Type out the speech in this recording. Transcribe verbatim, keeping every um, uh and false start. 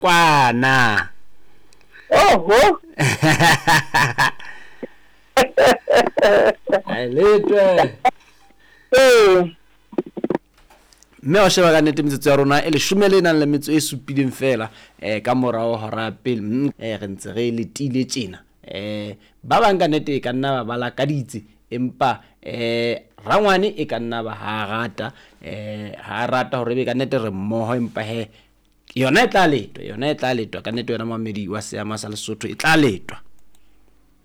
kwana oho ai letwe eh mme o sheba ka nete metsotso ya rona e le shumele nang le metso e supileng fela eh ka morao hora pele eh re ntse re le tile tjena eh ba bang ka nete ka nna ba bala ka ditse empa eh rangwane e ka nna ba ha rata eh ha rata hore be ka nete re mmoho empa he yona e tla letwa yona e tla letwa ka nete yona mamedi wa seama sa Lesotho e tla letwa.